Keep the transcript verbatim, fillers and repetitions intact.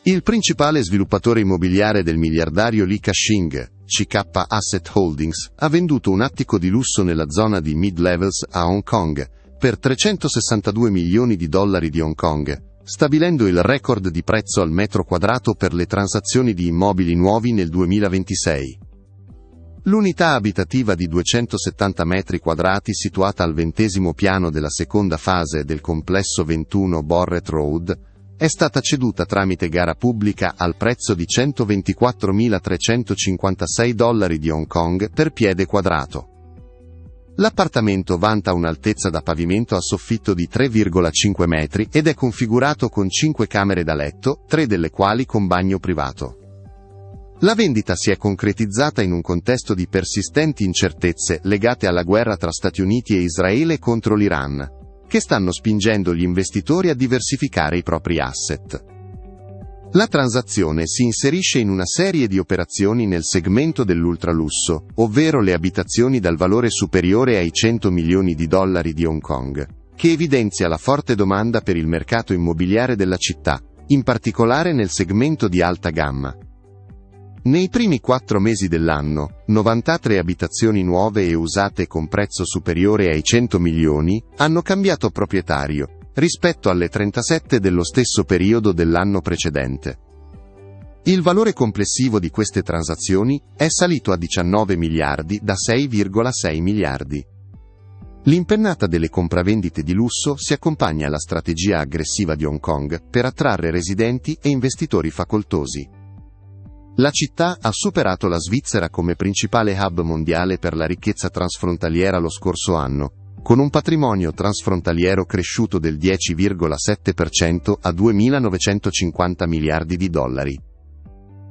Il principale sviluppatore immobiliare del miliardario Li Ka-shing, C K Asset Holdings, ha venduto un attico di lusso nella zona di Mid-Levels a Hong Kong per trecentosessantadue milioni di dollari di Hong Kong, stabilendo il record di prezzo al metro quadrato per le transazioni di immobili nuovi nel duemilaventisei. L'unità abitativa di duecentosettanta metri quadrati situata al ventesimo piano della seconda fase del complesso ventuno Borret Road è stata ceduta tramite gara pubblica al prezzo di centoventiquattromilatrecentocinquantasei dollari di Hong Kong per piede quadrato. L'appartamento vanta un'altezza da pavimento a soffitto di tre virgola cinque metri ed è configurato con cinque camere da letto, tre delle quali con bagno privato. La vendita si è concretizzata in un contesto di persistenti incertezze legate alla guerra tra Stati Uniti e Israele contro l'Iran, che stanno spingendo gli investitori a diversificare i propri asset. La transazione si inserisce in una serie di operazioni nel segmento dell'ultralusso, ovvero le abitazioni dal valore superiore ai cento milioni di dollari di Hong Kong, che evidenzia la forte domanda per il mercato immobiliare della città, in particolare nel segmento di alta gamma. Nei primi quattro mesi dell'anno, novantatré abitazioni nuove e usate con prezzo superiore ai cento milioni hanno cambiato proprietario, rispetto alle trentasette dello stesso periodo dell'anno precedente. Il valore complessivo di queste transazioni è salito a diciannove miliardi da sei virgola sei miliardi. L'impennata delle compravendite di lusso si accompagna alla strategia aggressiva di Hong Kong per attrarre residenti e investitori facoltosi. La città ha superato la Svizzera come principale hub mondiale per la ricchezza transfrontaliera lo scorso anno, con un patrimonio transfrontaliero cresciuto del dieci virgola sette per cento a duemilanovecentocinquanta miliardi di dollari.